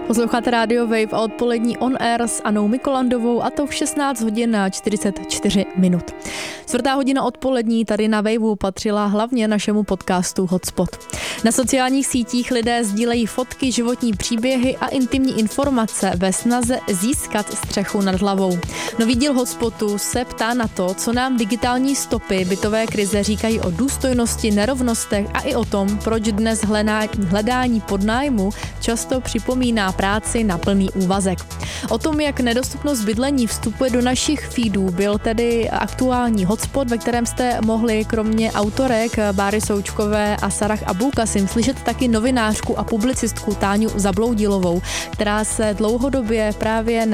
Posloucháte Radio Wave a odpolední On Air s Anou Mikolandovou, a to v 16 hodin a 44 minut. 4:00 odpolední tady na Waveu patřila hlavně našemu podcastu Hotspot. Na sociálních sítích lidé sdílejí fotky, životní příběhy a intimní informace ve snaze získat střechu nad hlavou. Nový díl Hotspotu se ptá na to, co nám digitální stopy bytové krize říkají o důstojnosti, nerovnostech a i o tom, proč dnes hledání podnájmu často připomíná práci na plný úvazek. O tom, jak nedostupnost bydlení vstupuje do našich feedů, byl tedy aktuální Hotspot, ve kterém jste mohli kromě autorek Báry Součkové a Sarah Abulkasim slyšet taky novinářku a publicistku Táňu Zabloudilovou, která se dlouhodobě právě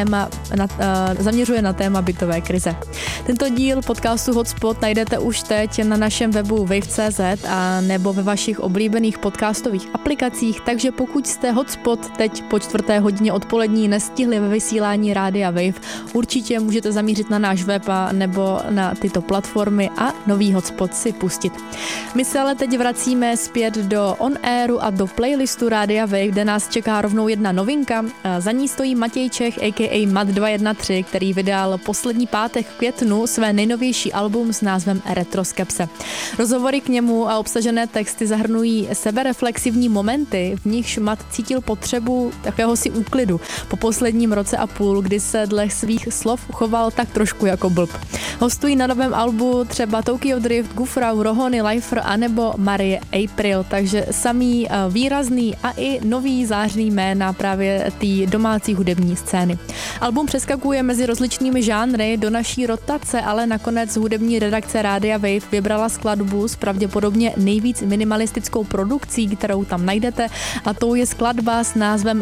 zaměřuje na téma bytové krize. Tento díl podcastu Hotspot najdete už teď na našem webu wave.cz a nebo ve vašich oblíbených podcastových aplikacích, takže pokud jste Hotspot teď po 4:00 odpolední nestihli ve vysílání Rádia Wave, určitě můžete zamířit na náš web a nebo na tyto platformy a nový Hotspot si pustit. My se ale teď vracíme zpět do On Airu a do playlistu Rádia Wave, kde nás čeká rovnou jedna novinka. Za ní stojí Matěj Čech, a.k.a. Mat 213, který vydal poslední pátek v květnu své nejnovější album s názvem Retroskepse. Rozhovory k němu a obsažené texty zahrnují sebereflexivní momenty, v nichž Mat cítil potřebu takéhosi úklidu po posledním roce a půl, kdy se dle svých slov choval tak trošku jako blb. Hostují na novém albu třeba Tokyo Drift, Gufrau, Rohony, Lifer a nebo Marie April, takže samý výrazný a i nový zářný jména právě té domácí hudební scény. Album přeskakuje mezi rozličnými žánry do naší rotace, ale nakonec hudební redakce Rádia Wave vybrala skladbu s pravděpodobně nejvíc minimalistickou produkcí, kterou tam najdete, a tou je skladba s názvem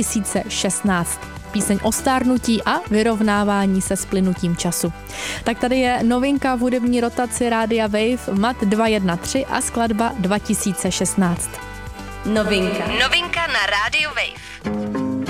2016. Píseň o stárnutí a vyrovnávání se s plynutím času. Tak tady je novinka v hudební rotaci Rádia Wave, Mat 213 a skladba 2016. Novinka na Rádiu Wave.